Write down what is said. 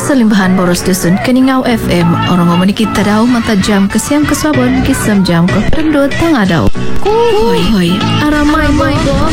sa limbahan boros dusun Kaningaw FM. Orang ngomong kita daw mata jam kesiang kesabon kisam jam ke perendut tengah daw. Hoy, aramay mo.